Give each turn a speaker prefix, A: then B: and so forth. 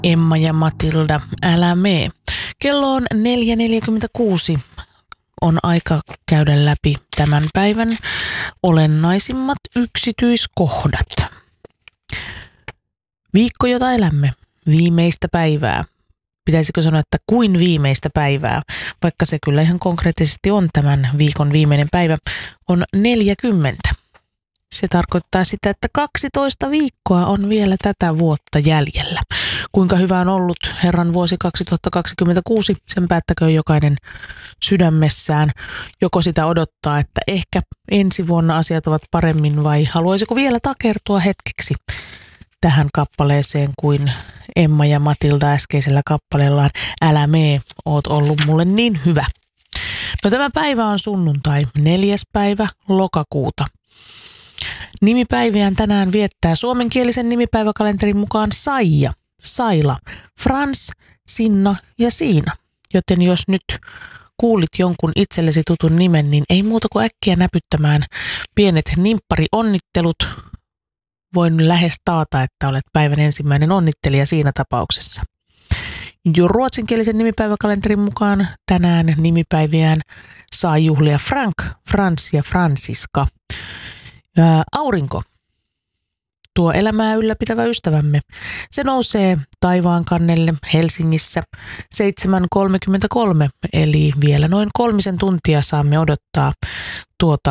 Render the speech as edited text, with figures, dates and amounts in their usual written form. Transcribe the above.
A: Emma ja Matilda, älä mee. Kello on 4.46. On aika käydä läpi tämän päivän olennaisimmat yksityiskohdat. Viikko, jota elämme. Viimeistä päivää. Pitäisikö sanoa, että kuin viimeistä päivää, vaikka se kyllä ihan konkreettisesti on tämän viikon viimeinen päivä, on 40. Se tarkoittaa sitä, että 12 viikkoa on vielä tätä vuotta jäljellä. Kuinka hyvä on ollut Herran vuosi 2026, sen päättäköön jokainen sydämessään. Joko sitä odottaa, että ehkä ensi vuonna asiat ovat paremmin, vai haluaisiko vielä takertua hetkeksi tähän kappaleeseen kuin Emma ja Matilda äskeisellä kappaleellaan Älä mee, oot ollut mulle niin hyvä. No tämä päivä on sunnuntai, 4. päivä lokakuuta. Nimipäiviään tänään viettää suomenkielisen nimipäiväkalenterin mukaan Saija, Saila, Frans, Sinna ja Siina. Joten jos nyt kuulit jonkun itsellesi tutun nimen, niin ei muuta kuin äkkiä näpyttämään pienet nimpparionnittelut. Voin lähes taata, että olet päivän ensimmäinen onnittelija siinä tapauksessa. Jo ruotsinkielisen nimipäiväkalenterin mukaan tänään nimipäiviään saa juhlia Frank, Frans ja Franziska. Aurinko, tuo elämää ylläpitävä ystävämme, se nousee taivaan kannelle Helsingissä 7.33, eli vielä noin 3 tuntia saamme odottaa tuota